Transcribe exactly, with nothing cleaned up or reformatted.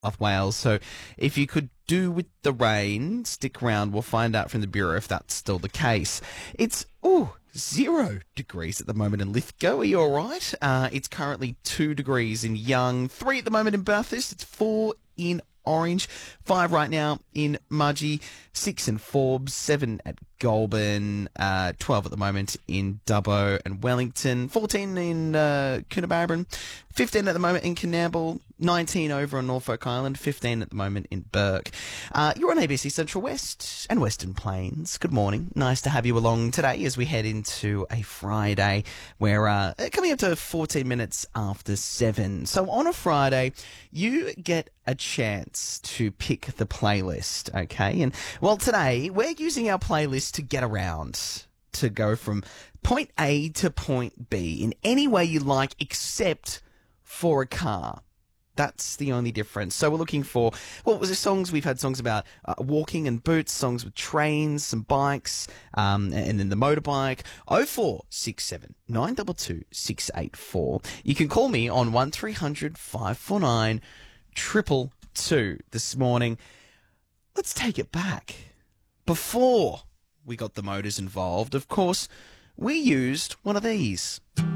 South Wales. So if you could do with the rain, stick around. We'll find out from the Bureau if that's still the case. It's, ooh, zero degrees at the moment in Lithgow. Are you all right? Uh, it's currently two degrees in Young, three at the moment in Bathurst. It's four in Orange, five right now in Mudgee, six in Forbes, seven at Goulburn, uh, twelve at the moment in Dubbo and Wellington, fourteen in uh, Coonabarabran, fifteen at the moment in Coonamble, nineteen over on Norfolk Island, fifteen at the moment in Burke. Uh, you're on A B C Central West and Western Plains. Good morning. Nice to have you along today as we head into a Friday. We're uh, coming up to fourteen minutes after seven. So on a Friday, you get a chance to pick the playlist, okay? And, well, today we're using our playlist to get around, to go from point A to point B in any way you like except for a car. That's the only difference. So we're looking for, well, was there songs, we've had songs about uh, walking and boots, songs with trains, some bikes, um, and then the motorbike. oh four six seven, nine two two, six eight four. You can call me on one three hundred, five four nine, triple two this morning. Let's take it back. Before we got the motors involved, of course, we used one of these.